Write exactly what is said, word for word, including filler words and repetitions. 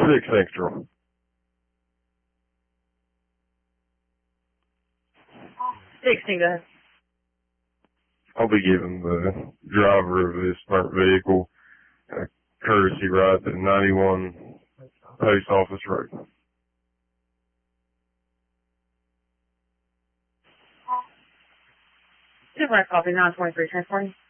six Central. sixteen, go ahead. I'll be giving the driver of this burnt vehicle a courtesy ride to ninety-one Post Office Road. Supervisor copy, nine twenty-three, transporting.